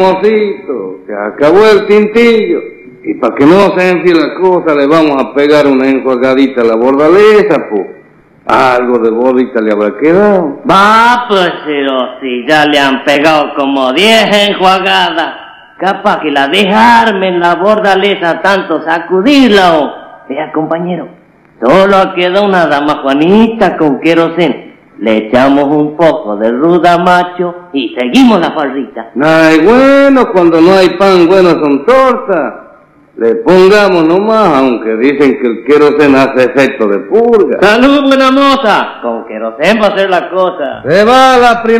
amorcito, se acabó el tintillo. Y para que no se enfríe la cosa, le vamos a pegar una enjuagadita a la bordaleza, pues. Algo de bordita le habrá quedado. Va, pues, pero si ya le han pegado como 10 enjuagadas. Capaz que la dejarme en la bordaleza tanto sacudirla o... Vea, compañero, solo queda una dama Juanita con queroseno. Le echamos un poco de ruda macho y seguimos la farrita. Ay, bueno, cuando no hay pan, bueno son tortas. Le pongamos nomás, aunque dicen que el queroseno hace efecto de purga. ¡Salud, buena moza! Con queroseno va a ser la cosa. Se va la primera.